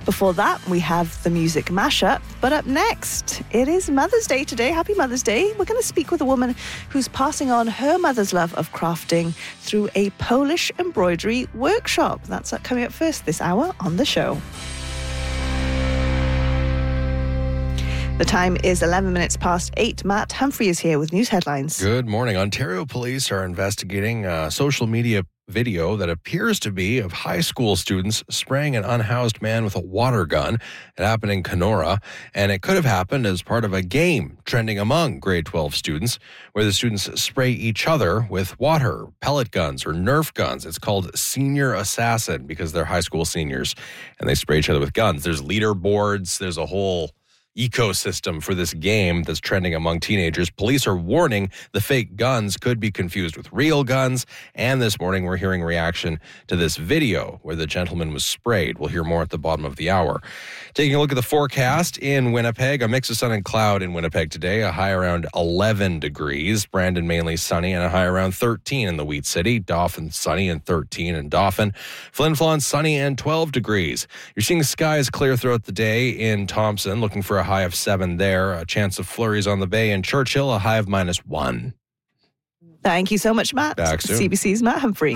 Before that, we have the music mashup. But up next, it is Mother's Day today. Happy Mother's Day. We're going to speak with a woman who's passing on her mother's love of crafting through a Polish embroidery workshop. That's coming up first this hour on the show. The time is 11 minutes past 8. Matt Humphrey is here with news headlines. Good morning. Ontario police are investigating a social media video that appears to be of high school students spraying an unhoused man with a water gun. It happened in Kenora, and it could have happened as part of a game trending among grade 12 students, where the students spray each other with water, pellet guns, or Nerf guns. It's called Senior Assassin because they're high school seniors, and they spray each other with guns. There's leaderboards. There's a whole ecosystem for this game that's trending among teenagers. Police are warning the fake guns could be confused with real guns. And this morning, we're hearing reaction to this video where the gentleman was sprayed. We'll hear more at the bottom of the hour. Taking a look at the forecast in Winnipeg, a mix of sun and cloud in Winnipeg today, a high around 11 degrees. Brandon mainly sunny and a high around 13 in the Wheat City. Dauphin sunny and 13 in Dauphin. Flin Flon sunny and 12 degrees. You're seeing skies clear throughout the day in Thompson, looking for a high of 7 there. A chance of flurries on the bay. In Churchill, a high of -1. Thank you so much, Matt. Back soon. CBC's Matt Humphrey.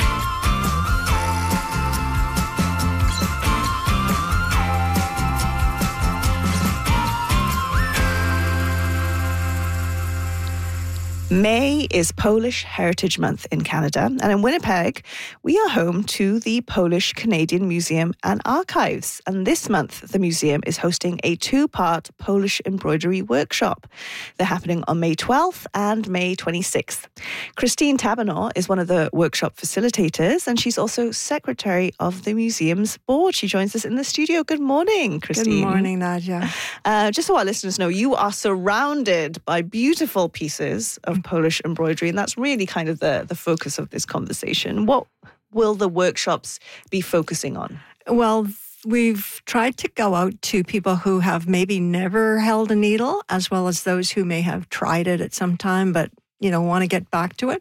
May is Polish Heritage Month in Canada, and in Winnipeg, we are home to the Polish Canadian Museum and Archives. And this month, the museum is hosting a 2-part Polish embroidery workshop. They're happening on May 12th and May 26th. Christine Taberner is one of the workshop facilitators, and she's also secretary of the museum's board. She joins us in the studio. Good morning, Christine. Good morning, Nadia. Just so our listeners know, you are surrounded by beautiful pieces of Polish embroidery, and that's really kind of the focus of this conversation. What will the workshops be focusing on? Well, we've tried to go out to people who have maybe never held a needle, as well as those who may have tried it at some time, but want to get back to it.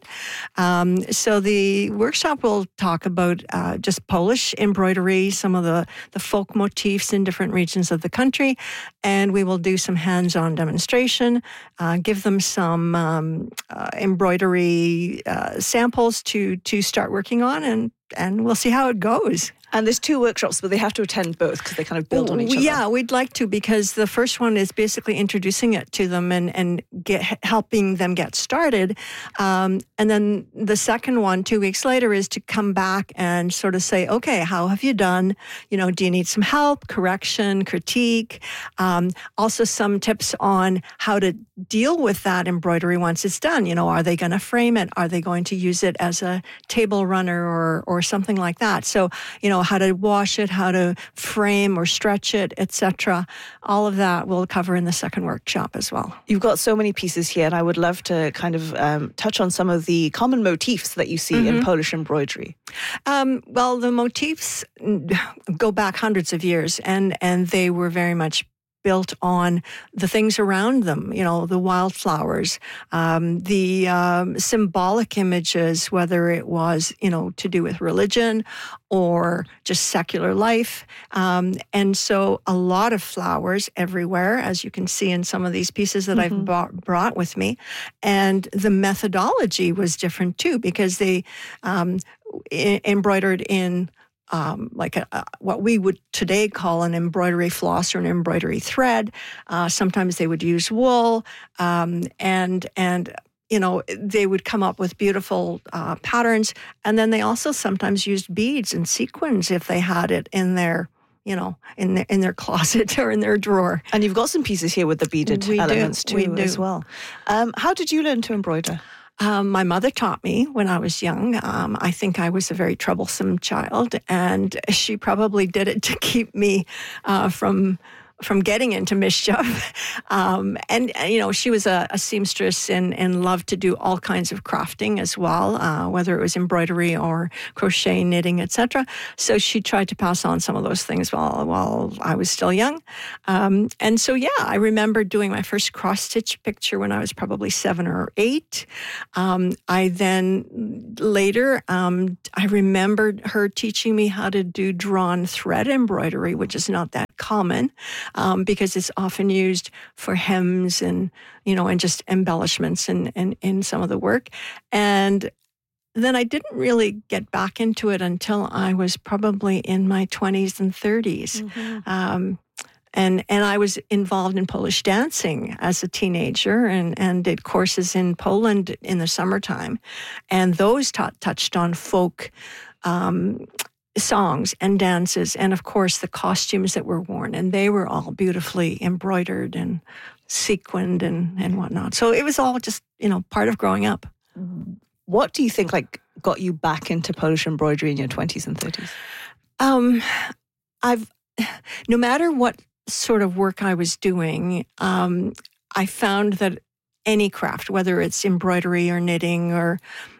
So the workshop will talk about just Polish embroidery, some of the folk motifs in different regions of the country, and we will do some hands-on demonstration, give them some embroidery samples to start working on, and we'll see how it goes. And there's 2 workshops, but they have to attend both because they kind of build on each other. Yeah, we'd like to, because the first one is basically introducing it to them and helping them get started. And then the second one, 2 weeks later, is to come back and sort of say, okay, how have you done? Do you need some help, correction, critique? Also some tips on how to deal with that embroidery once it's done. Are they going to frame it? Are they going to use it as a table runner or something like that? So, how to wash it, how to frame or stretch it, etc. All of that we'll cover in the second workshop as well. You've got so many pieces here, and I would love to kind of touch on some of the common motifs that you see in Polish embroidery. Well, the motifs go back hundreds of years, and they were very much built on the things around them, the wildflowers, the symbolic images, whether it was, to do with religion or just secular life. And so a lot of flowers everywhere, as you can see in some of these pieces that I've brought with me. And the methodology was different too, because they embroidered in what we would today call an embroidery floss or an embroidery thread. Sometimes they would use wool, and they would come up with beautiful patterns. And then they also sometimes used beads and sequins if they had it in their in their closet or in their drawer. And you've got some pieces here with the beaded elements too as well. How did you learn to embroider? My mother taught me when I was young. I think I was a very troublesome child, and she probably did it to keep me from getting into mischief. And she was a seamstress and loved to do all kinds of crafting as well, whether it was embroidery or crochet, knitting, etc. So she tried to pass on some of those things while I was still young. And so, I remember doing my first cross-stitch picture when I was probably 7 or 8. I then later, I remembered her teaching me how to do drawn thread embroidery, which is not that common because it's often used for hems and, and just embellishments in some of the work. And then I didn't really get back into it until I was probably in my 20s and 30s. And I was involved in Polish dancing as a teenager and did courses in Poland in the summertime. And those touched on folk songs and dances and, of course, the costumes that were worn. And they were all beautifully embroidered and sequined and whatnot. So it was all just, part of growing up. What do you think got you back into Polish embroidery in your 20s and 30s? No matter what sort of work I was doing, I found that any craft, whether it's embroidery or knitting or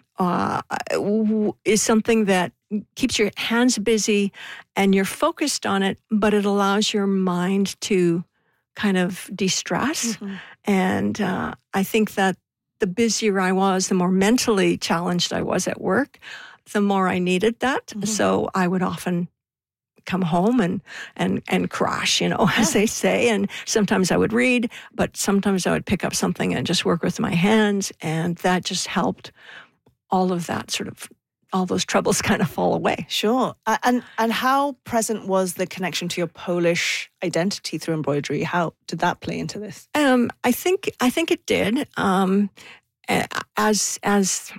is something that keeps your hands busy and you're focused on it, but it allows your mind to kind of de-stress. And I think that the busier I was, the more mentally challenged I was at work, the more I needed that. So I would often come home and crash, as they say. And sometimes I would read, but sometimes I would pick up something and just work with my hands. And that just helped all of that all those troubles kind of fall away. Sure. And how present was the connection to your Polish identity through embroidery? How did that play into this? I think it did. As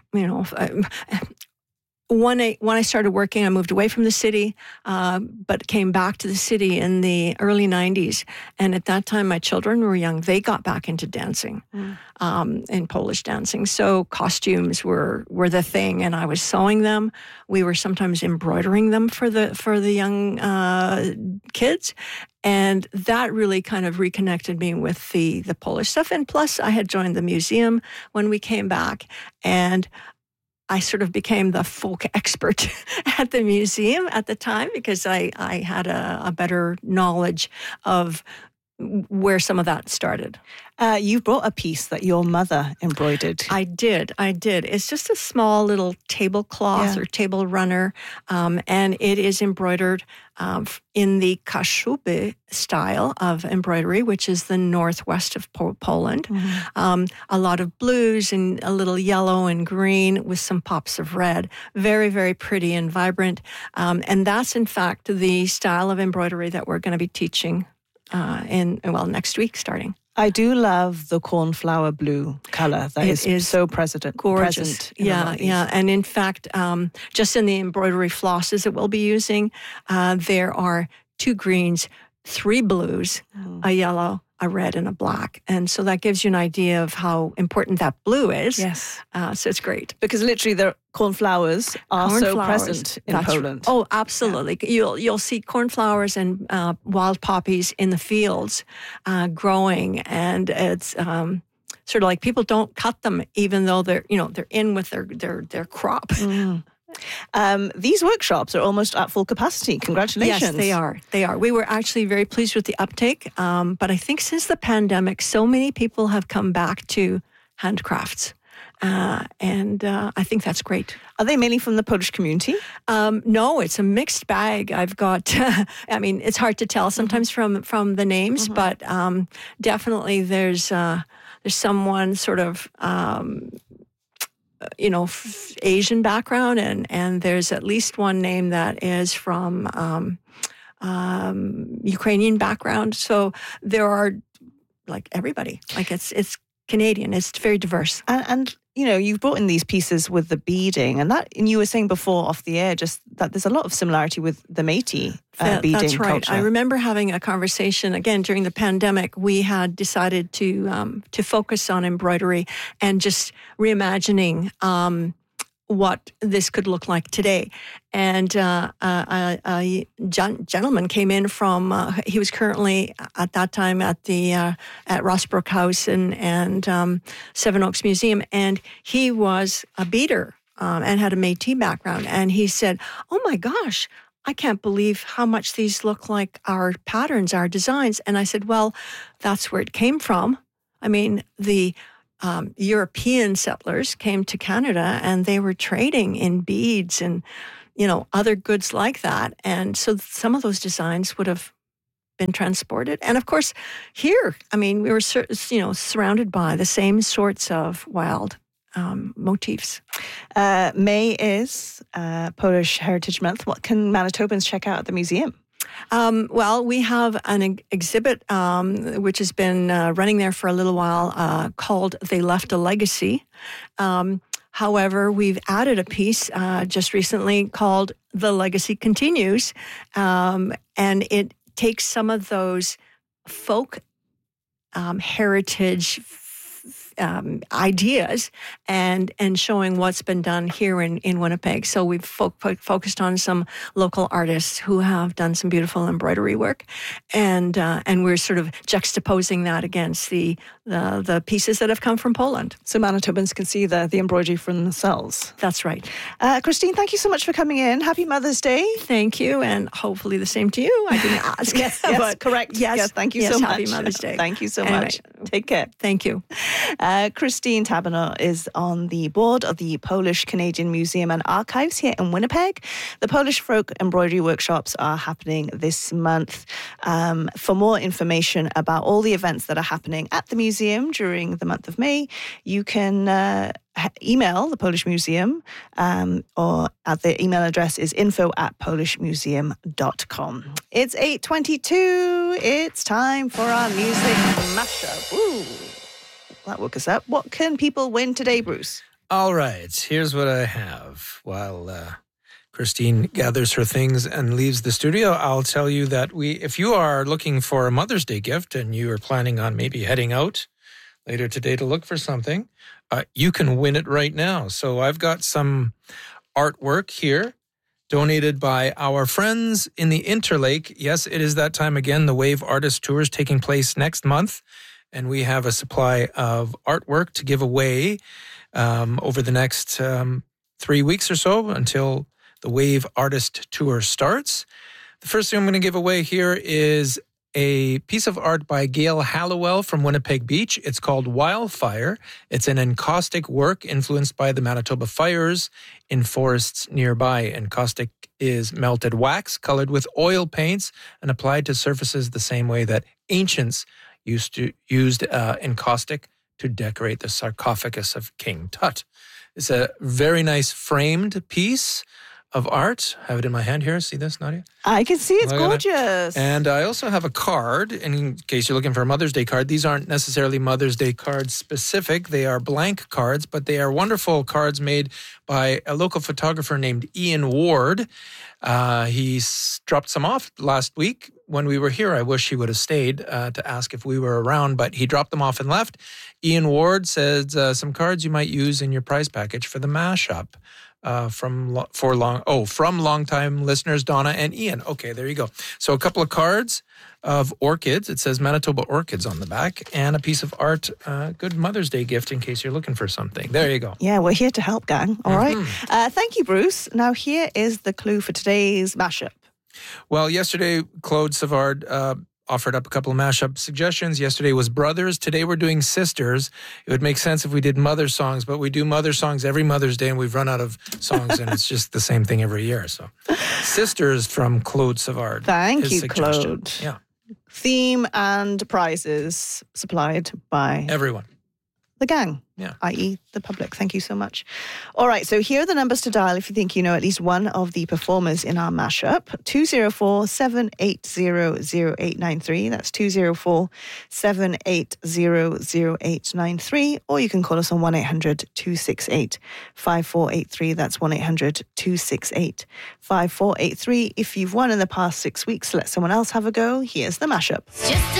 when I started working, I moved away from the city, but came back to the city in the early 90s. And at that time, my children were young. They got back into dancing, in Polish dancing. So costumes were the thing, and I was sewing them. We were sometimes embroidering them for the young kids. And that really kind of reconnected me with the Polish stuff. And plus, I had joined the museum when we came back, and I sort of became the folk expert at the museum at the time because I had a better knowledge of where some of that started. You brought a piece that your mother embroidered. I did. It's just a small little tablecloth or table runner, and it is embroidered in the Kashuby style of embroidery, which is the northwest of Poland. A lot of blues and a little yellow and green with some pops of red. Very, very pretty and vibrant. And that's, in fact, the style of embroidery that we're going to be teaching next week starting. I do love the cornflower blue color. That is so gorgeous. Present. Yeah. And in fact, just in the embroidery flosses that we'll be using, there are 2 greens, 3 blues, a yellow, a red, and a black. And so that gives you an idea of how important that blue is. Yes. So it's great. Because literally the cornflowers are so present in Poland. Oh, absolutely. Yeah. You'll see cornflowers and wild poppies in the fields growing. And it's sort of like people don't cut them even though they're in with their crop. These workshops are almost at full capacity. Congratulations. Yes, they are. We were actually very pleased with the uptake. But I think since the pandemic, so many people have come back to handcrafts. And I think that's great. Are they mainly from the Polish community? No, it's a mixed bag. I've got, it's hard to tell sometimes from the names, but definitely there's someone sort of Asian background, and there's at least one name that is from Ukrainian background. So there are everybody. It's Canadian. It's very diverse. And you've brought in these pieces with the beading, and you were saying before off the air just that there's a lot of similarity with the Métis beading That's right. culture. I remember having a conversation, again, during the pandemic. We had decided to focus on embroidery and just reimagining what this could look like today. And a gentleman came in from, he was currently at that time at the at Rossbrook House and Seven Oaks Museum, and he was a beader and had a Métis background. And he said, "Oh my gosh, I can't believe how much these look like our patterns, our designs." And I said, "Well, that's where it came from. I mean, the European settlers came to Canada and they were trading in beads and, other goods like that. And so some of those designs would have been transported. And of course, here, we were surrounded by the same sorts of wild motifs. May is Polish Heritage Month. What can Manitobans check out at the museum? Well, we have an exhibit which has been running there for a little while called They Left a Legacy. However, we've added a piece just recently called The Legacy Continues, and it takes some of those folk heritage ideas and showing what's been done here in Winnipeg. So we've focused on some local artists who have done some beautiful embroidery work, and we're sort of juxtaposing that against the pieces that have come from Poland. So Manitobans can see the embroidery for themselves. That's right. Christine, thank you so much for coming in. Happy Mother's Day. Thank you, and hopefully the same to you. I didn't ask. Yes, correct. Yes, thank you so much. Happy Mother's Day. Thank you so much. Take care. Thank you. Christine Taberner is on the board of the Polish Canadian Museum and Archives here in Winnipeg. The Polish Folk Embroidery Workshops are happening this month. For more information about all the events that are happening at the museum during the month of May, you can email the Polish Museum, or at the email address is info@polishmuseum.com. It's 8:22. It's time for our music mashup. Ooh, that woke us up. What can people win today, Bruce? All right, here's what I have. While Christine gathers her things and leaves the studio, I'll tell you that if you are looking for a Mother's Day gift and you are planning on maybe heading out later today to look for something, you can win it right now. So I've got some artwork here donated by our friends in the Interlake. Yes, it is that time again. The Wave Artist Tour is taking place next month, and we have a supply of artwork to give away over the next 3 weeks or so until the Wave Artist Tour starts. The first thing I'm going to give away here is a piece of art by Gail Hallowell from Winnipeg Beach. It's called Wildfire. It's an encaustic work influenced by the Manitoba fires in forests nearby. Encaustic is melted wax colored with oil paints and applied to surfaces the same way that ancients used encaustic to decorate the sarcophagus of King Tut. It's a very nice framed piece of art. I have it in my hand here. See this, Nadia? I can see it's gorgeous. And I also have a card, in case you're looking for a Mother's Day card. These aren't necessarily Mother's Day cards specific. They are blank cards, but they are wonderful cards made by a local photographer named Ian Ward. He dropped some off last week when we were here. I wish he would have stayed to ask if we were around, but he dropped them off and left. Ian Ward says some cards you might use in your prize package for the mashup. From longtime listeners Donna and Ian. Okay, there you go. So a couple of cards of orchids. It says Manitoba Orchids on the back, and a piece of art. Good Mother's Day gift in case you're looking for something. There you go. Yeah, we're here to help, gang. All right. Thank you, Bruce. Now here is the clue for today's mashup. Well, yesterday Claude Savard offered up a couple of mashup suggestions. Yesterday was brothers. Today we're doing sisters. It would make sense if we did mother songs, but we do mother songs every Mother's Day, and we've run out of songs, and it's just the same thing every year. So, sisters from Claude Savard. Thank you, Claude. Yeah. Theme and prizes supplied by everyone. The gang, i.e. the public. Thank you so much. All right, so here are the numbers to dial if you think you know at least one of the performers in our mashup. 204-780-0893. That's 204-780-0893. Or you can call us on 1-800-268-5483. That's 1-800-268-5483. If you've won in the past 6 weeks, let someone else have a go. Here's the mashup.